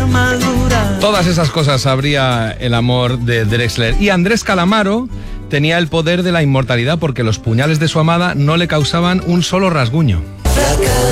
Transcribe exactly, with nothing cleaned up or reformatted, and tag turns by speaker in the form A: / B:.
A: amargura.
B: Todas esas cosas sabría el amor de Drexler. Y Andrés Calamaro tenía el poder de la inmortalidad porque los puñales de su amada no le causaban un solo rasguño.